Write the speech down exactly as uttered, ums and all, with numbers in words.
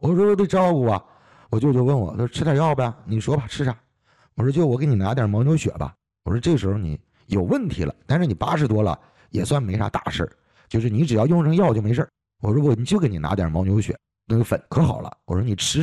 我说得照顾啊。我舅舅问我，他说吃点药呗，你说吧，吃啥？我说舅，我给你拿点牦牛血吧。我说这时候你有问题了，但是你八十多了，也算没啥大事，就是你只要用上药就没事。我说我你就给你拿点牦牛血，那个粉可好了。我说你吃。